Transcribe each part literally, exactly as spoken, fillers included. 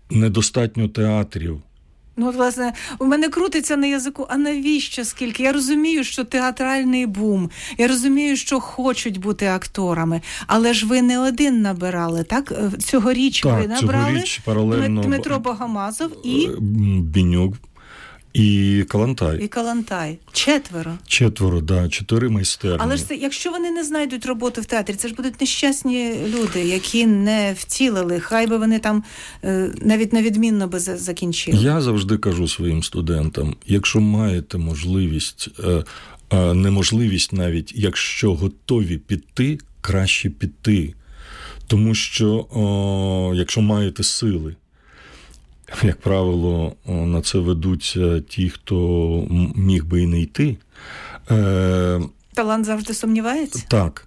недостатньо театрів. Ну, от, власне, у мене крутиться на язику, а навіщо скільки? Я розумію, що театральний бум, я розумію, що хочуть бути акторами, але ж ви не один набирали, так? Цьогоріч так, ви набрали цьогоріч паралельно Дмитро Богомазов і... Бінюк. І Калантай. І Калантай. Четверо. Четверо, да, чотири майстерні. Але ж це, якщо вони не знайдуть роботи в театрі, це ж будуть нещасні люди, які не втілили. Хай би вони там е, навіть невідмінно би закінчили. Я завжди кажу своїм студентам, якщо маєте можливість, е, е, неможливість навіть, якщо готові піти, краще піти. Тому що, о, якщо маєте сили, як правило, на це ведуться ті, хто міг би і не йти. Талант завжди сумнівається? Так.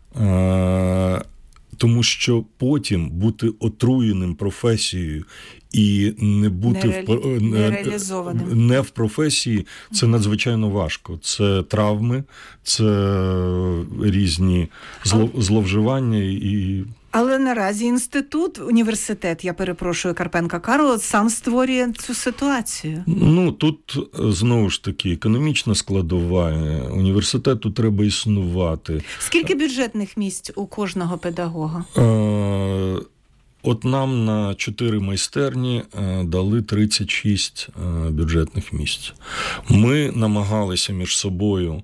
Тому що потім бути отруєним професією і не бути Нереалі... в... нереалізованим. Не в професії, це надзвичайно важко. Це травми, це різні зло... зловживання і... Але наразі інститут, університет, я перепрошую, Карпенка Карого, сам створює цю ситуацію. Ну, тут, знову ж таки, економічна складова. Університету треба існувати. Скільки бюджетних місць у кожного педагога? Е- От нам на чотири майстерні дали тридцять шість бюджетних місць. Ми намагалися між собою,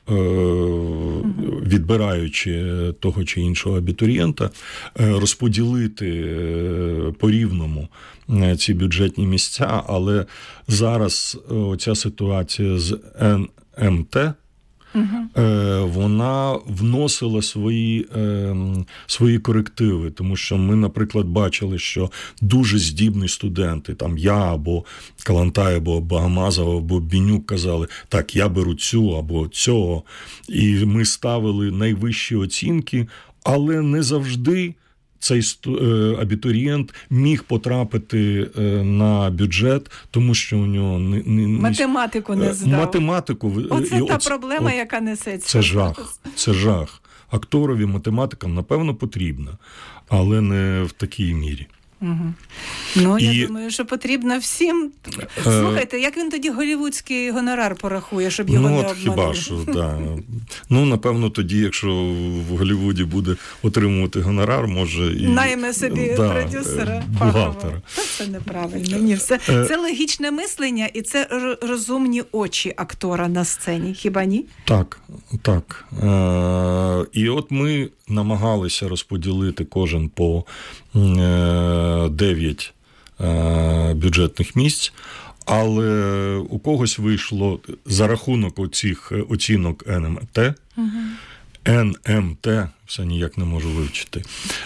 відбираючи того чи іншого абітурієнта, розподілити по-рівному ці бюджетні місця, але зараз ця ситуація з ен ем те, Uh-huh. вона вносила свої, свої корективи, тому що ми, наприклад, бачили, що дуже здібні студенти, там я або Калантай, або Богомазов, або Бінюк казали, так, я беру цю або цього, і ми ставили найвищі оцінки, але не завжди цей абітурієнт міг потрапити на бюджет, тому що у нього не, не, математику не здав. Математику. Оце і, та оце, проблема, о, яка несеться. Це жах. Це жах. Акторові математика, напевно, потрібна, але не в такій мірі. Угу. Ну, і... я думаю, що потрібно всім. Слухайте, як він тоді голлівудський гонорар порахує, щоб його ну, не от обманули? Хіба що, да. Ну, напевно, тоді, якщо в Голлівуді буде отримувати гонорар, може і... Найме собі да, продюсера. Бухгалтера. Це неправильно. Ні, все. Це логічне мислення і це розумні очі актора на сцені. Хіба ні? Так, так. Е- і от ми намагалися розподілити кожен по дев'ять бюджетних місць, але у когось вийшло за рахунок оцих оцінок ен ем те, угу. ен ем те, все ніяк не можу вивчити,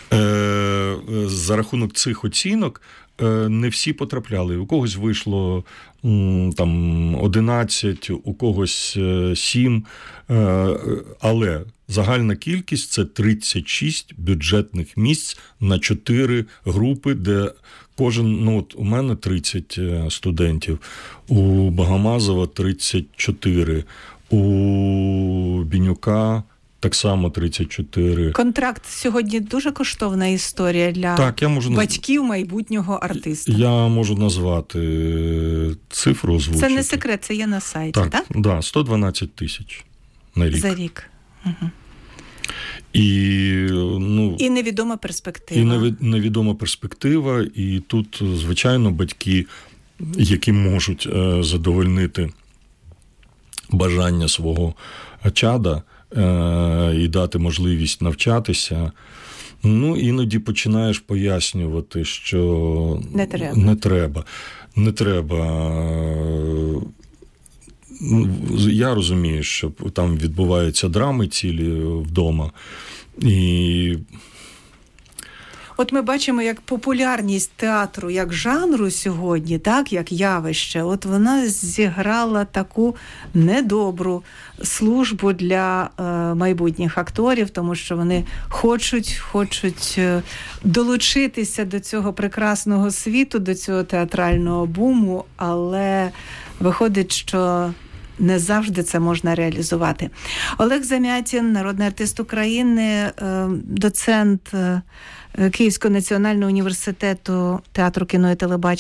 за рахунок цих оцінок не всі потрапляли. У когось вийшло там одинадцять, у когось сім, але загальна кількість – це тридцять шість бюджетних місць на чотири групи, де кожен, ну от у мене тридцять студентів, у Богомазова тридцять чотири, у Бінюка так само тридцять чотири. Контракт сьогодні дуже коштовна історія для так, я можу... батьків майбутнього артиста. Я можу назвати цифру, озвучити. Це не секрет, це є на сайті, так? Так, да, сто дванадцять тисяч на рік. За рік. Угу. І, ну, і невідома перспектива. І невідома перспектива, і тут, звичайно, батьки, які можуть е, задовольнити бажання свого чада е, і дати можливість навчатися, ну, іноді починаєш пояснювати, що не треба. Не треба. Не треба. Я розумію, що там відбуваються драми цілі вдома. І... От ми бачимо, як популярність театру як жанру сьогодні, так, як явище, от вона зіграла таку недобру службу для е, майбутніх акторів, тому що вони хочуть, хочуть е, долучитися до цього прекрасного світу, до цього театрального буму, але виходить, що не завжди це можна реалізувати. Олег Замятін, народний артист України, доцент Київського національного університету театру, кіно і телебачення